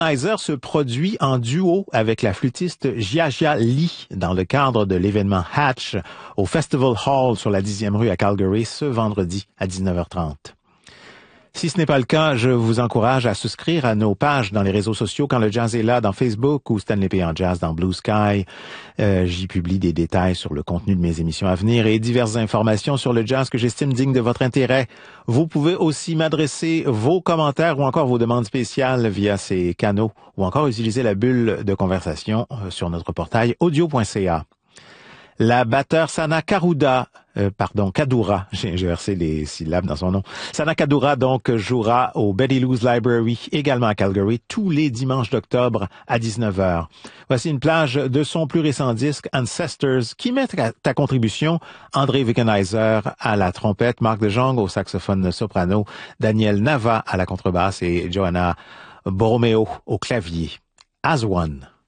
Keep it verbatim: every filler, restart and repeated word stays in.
Womanizer se produit en duo avec la flûtiste Jiajia Lee dans le cadre de l'événement Hatch au Festival Hall sur la dixième rue à Calgary ce vendredi à dix-neuf heures trente. Si ce n'est pas le cas, je vous encourage à souscrire à nos pages dans les réseaux sociaux Quand le jazz est là dans Facebook ou Stanley P. en jazz dans Blue Sky. Euh, j'y publie des détails sur le contenu de mes émissions à venir et diverses informations sur le jazz que j'estime digne de votre intérêt. Vous pouvez aussi m'adresser vos commentaires ou encore vos demandes spéciales via ces canaux ou encore utiliser la bulle de conversation sur notre portail audio point c a. La batteur Sana Karuda, euh, pardon, Kadura, j'ai versé les syllabes dans son nom. Sana Kadura, donc, jouera au Betty Lou's Library, également à Calgary, tous les dimanches d'octobre à dix-neuf heures. Voici une plage de son plus récent disque, Ancestors, qui met à ta contribution André Wickenheiser à la trompette, Marc De Jong au saxophone soprano, Daniel Nava à la contrebasse et Johanna Borromeo au clavier. As One.